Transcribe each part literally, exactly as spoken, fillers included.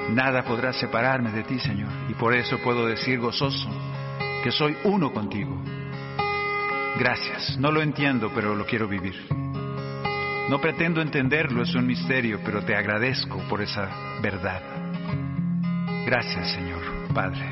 Nada podrá separarme de ti, Señor, y por eso puedo decir gozoso que soy uno contigo. Gracias. No lo entiendo, pero lo quiero vivir. No pretendo entenderlo, es un misterio, pero te agradezco por esa verdad. Gracias, Señor, Padre.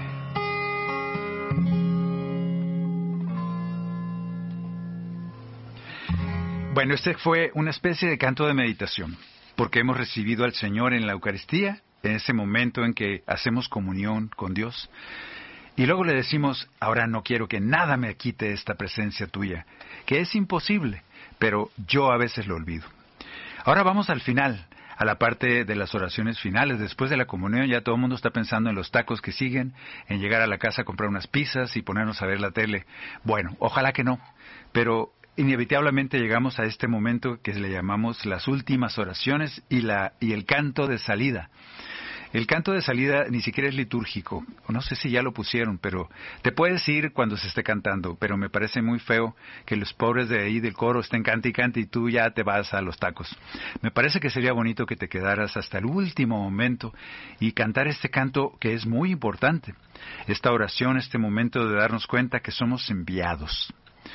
Bueno, este fue una especie de canto de meditación, porque hemos recibido al Señor en la Eucaristía, en ese momento en que hacemos comunión con Dios, y luego le decimos, ahora no quiero que nada me quite esta presencia tuya, que es imposible, pero yo a veces lo olvido. Ahora vamos al final, a la parte de las oraciones finales. Después de la comunión ya todo el mundo está pensando en los tacos que siguen, en llegar a la casa a comprar unas pizzas y ponernos a ver la tele. Bueno, ojalá que no, pero inevitablemente llegamos a este momento que le llamamos las últimas oraciones y, la, y el canto de salida. El canto de salida ni siquiera es litúrgico, no sé si ya lo pusieron, pero te puedes ir cuando se esté cantando, pero me parece muy feo que los pobres de ahí del coro estén cante y cante y tú ya te vas a los tacos. Me parece que sería bonito que te quedaras hasta el último momento y cantar este canto que es muy importante. Esta oración, este momento de darnos cuenta que somos enviados.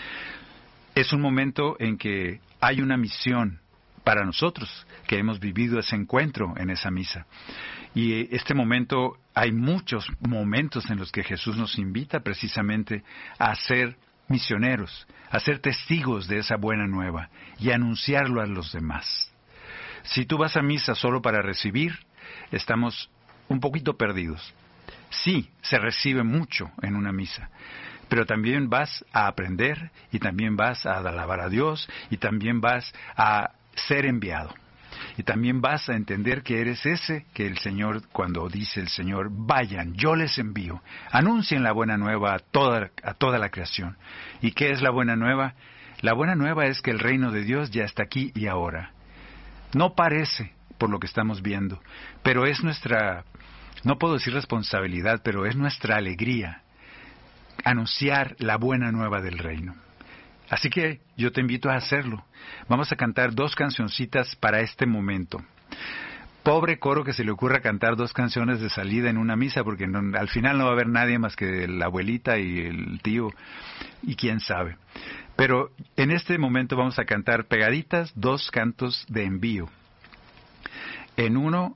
Es un momento en que hay una misión para nosotros, que hemos vivido ese encuentro en esa misa. Y este momento, hay muchos momentos en los que Jesús nos invita precisamente a ser misioneros, a ser testigos de esa buena nueva y anunciarlo a los demás. Si tú vas a misa solo para recibir, estamos un poquito perdidos. Sí, se recibe mucho en una misa, pero también vas a aprender y también vas a alabar a Dios y también vas a ser enviado. Y también vas a entender que eres ese que el Señor, cuando dice el Señor, vayan, yo les envío, anuncien la buena nueva a toda, a toda la creación. ¿Y qué es la buena nueva? La buena nueva es que el reino de Dios ya está aquí y ahora. No parece, por lo que estamos viendo, pero es nuestra, no puedo decir responsabilidad, pero es nuestra alegría anunciar la buena nueva del reino. Así que yo te invito a hacerlo. Vamos a cantar dos cancioncitas para este momento. Pobre coro que se le ocurra cantar dos canciones de salida en una misa, porque no, al final no va a haber nadie más que la abuelita y el tío, y quién sabe. Pero en este momento vamos a cantar pegaditas dos cantos de envío. En uno